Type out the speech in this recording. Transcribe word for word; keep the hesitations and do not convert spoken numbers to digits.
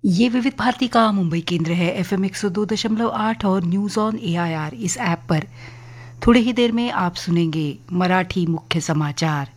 ये विविध भारती का मुंबई केंद्र है। एफएम एक सौ दो दशमलव आठ और न्यूज़ ऑन एआईआर इस ऐप पर थोड़ी ही देर में आप सुनेंगे मराठी मुख्य समाचार।